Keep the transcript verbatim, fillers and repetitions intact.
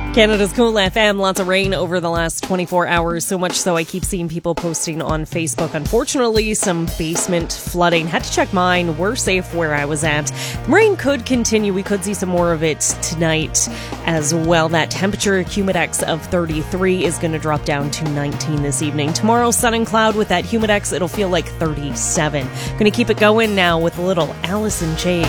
Canada's Cool F M, lots of rain over the last twenty-four hours, so much so I keep seeing people posting on Facebook. Unfortunately, some basement flooding. Had to check mine. We're safe where I was at. The rain could continue. We could see some more of it tonight as well. That temperature, humidex of thirty-three, is going to drop down to nineteen this evening. Tomorrow, sun and cloud with that humidex. It'll feel like thirty-seven. Going to keep it going now with a little Alice in Chains.